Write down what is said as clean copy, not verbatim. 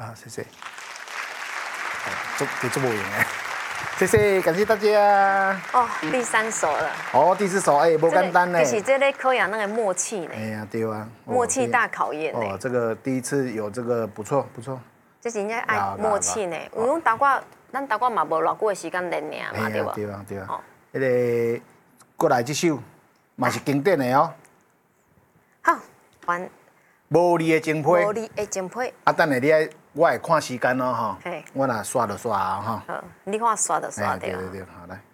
好，谢谢。这么赢哎，谢谢，感谢大家。 哦，第3首了。 哦，第4首哎，不简单呢。 其实这类考验那个默契呢。 哎呀，对啊。 默契大考验呢。 哦，这个第一次有这个不错。 这是人家爱默契呢，因为咱大概嘛无偌久的时间练嘛，对不？ 对啊。迄个过来这首嘛是经典的哦。 好，完。 无你的情批。 无你的情批。 啊，等下你爱，我会看时间哦，哈。 嘿。 我若刷就刷啊，哈。 好，你看刷就刷对啊。 对，好来。